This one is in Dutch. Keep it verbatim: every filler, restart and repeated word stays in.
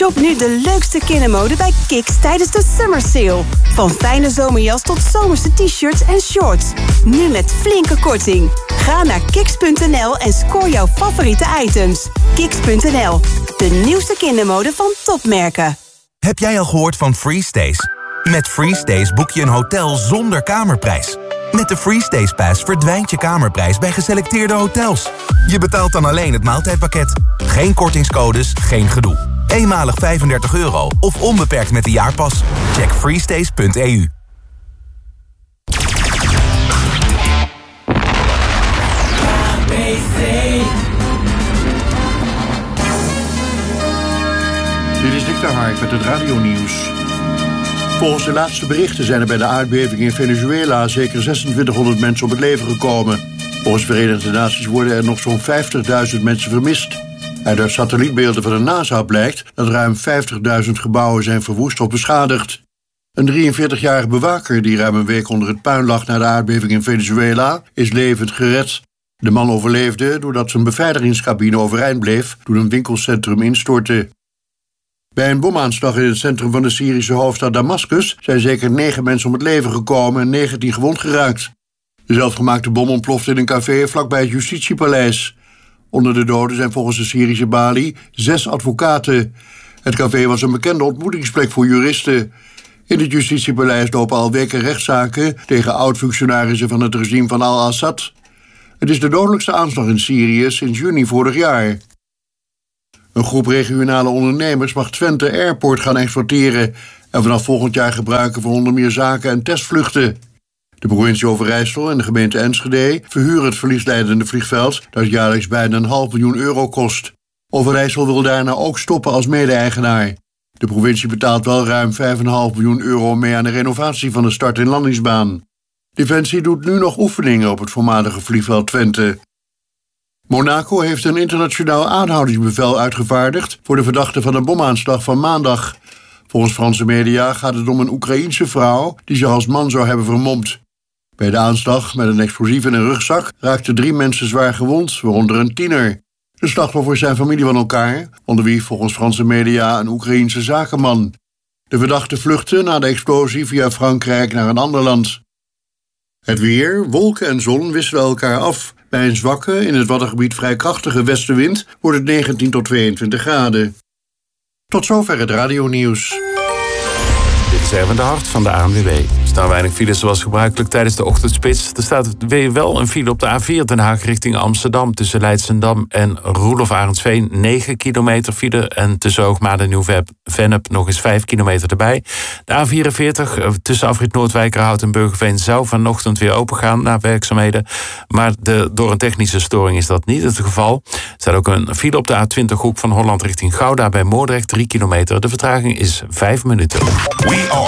Shop nu de leukste kindermode bij Kiks tijdens de Summer Sale. Van fijne zomerjas tot zomerse t-shirts en shorts. Nu met flinke korting. Ga naar kiks punt n l en scoor jouw favoriete items. kiks punt n l, de nieuwste kindermode van topmerken. Heb jij al gehoord van FreeStays? Met FreeStays boek je een hotel zonder kamerprijs. Met de FreeStays Pass verdwijnt je kamerprijs bij geselecteerde hotels. Je betaalt dan alleen het maaltijdpakket. Geen kortingscodes, geen gedoe. Eenmalig vijfendertig euro of onbeperkt met de jaarpas. Check freestays punt e u. Dit is Dick de Hark met het radionieuws. Volgens de laatste berichten zijn er bij de aardbeving in Venezuela zeker zesentwintighonderd mensen om het leven gekomen. Volgens de Verenigde Naties worden er nog zo'n vijftigduizend mensen vermist. Uit de satellietbeelden van de NASA blijkt dat ruim vijftigduizend gebouwen zijn verwoest of beschadigd. Een drieënveertigjarige bewaker die ruim een week onder het puin lag na de aardbeving in Venezuela is levend gered. De man overleefde doordat zijn beveiligingscabine overeind bleef toen een winkelcentrum instortte. Bij een bomaanslag in het centrum van de Syrische hoofdstad Damascus zijn zeker negen mensen om het leven gekomen en negentien gewond geraakt. De zelfgemaakte bom ontplofte in een café vlakbij het justitiepaleis. Onder de doden zijn volgens de Syrische Bali zes advocaten. Het café was een bekende ontmoetingsplek voor juristen. In het justitiepaleis lopen al weken rechtszaken tegen oud-functionarissen van het regime van al-Assad. Het is de dodelijkste aanslag in Syrië sinds juni vorig jaar. Een groep regionale ondernemers mag Twente Airport gaan exploiteren en vanaf volgend jaar gebruiken voor onder meer zaken en testvluchten. De provincie Overijssel en de gemeente Enschede verhuren het verliesleidende vliegveld dat jaarlijks bijna een half miljoen euro kost. Overijssel wil daarna ook stoppen als mede-eigenaar. De provincie betaalt wel ruim vijf komma vijf miljoen euro mee aan de renovatie van de start- en landingsbaan. Defensie doet nu nog oefeningen op het voormalige vliegveld Twente. Monaco heeft een internationaal aanhoudingsbevel uitgevaardigd voor de verdachte van een bomaanslag van maandag. Volgens Franse media gaat het om een Oekraïense vrouw die zich als man zou hebben vermomd. Bij de aanslag met een explosief in een rugzak raakten drie mensen zwaar gewond, waaronder een tiener. De slachtoffers zijn familie van elkaar, onder wie volgens Franse media een Oekraïense zakenman. De verdachte vluchtte na de explosie via Frankrijk naar een ander land. Het weer, wolken en zon wisselen elkaar af. Bij een zwakke, in het Waddengebied vrij krachtige westenwind wordt het negentien tot tweeëntwintig graden. Tot zover het radionieuws. Dit is Erwin de Hart van de A N W B. Er staan weinig files zoals gebruikelijk tijdens de ochtendspits. Er staat weer wel een file op de A vier Den Haag richting Amsterdam. Tussen Leidschendam en Roelof Arendsveen negen kilometer file. En tussen Hoogmade en Nieuw-Vennep nog eens vijf kilometer erbij. De A vierenveertig tussen afrit Noordwijkerhout en Burgerveen zou vanochtend weer opengaan na werkzaamheden. Maar de, door een technische storing is dat niet het geval. Er staat ook een file op de A twintig hoek van Holland richting Gouda bij Moordrecht drie kilometer. De vertraging is vijf minuten.